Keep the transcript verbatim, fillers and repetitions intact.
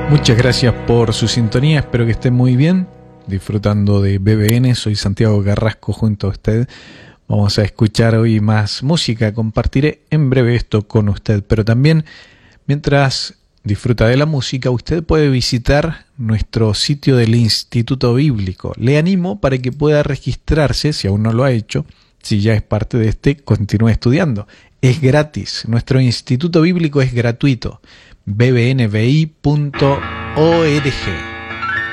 Muchas gracias por su sintonía, espero que esté muy bien, disfrutando de B B N. Soy Santiago Carrasco junto a usted. Vamos a escuchar hoy más música, compartiré en breve esto con usted, pero también mientras disfruta de la música, usted puede visitar nuestro sitio del Instituto Bíblico. Le animo para que pueda registrarse, si aún no lo ha hecho, si ya es parte de este, continúe estudiando. Es gratis, nuestro Instituto Bíblico es gratuito, b b n b i punto org.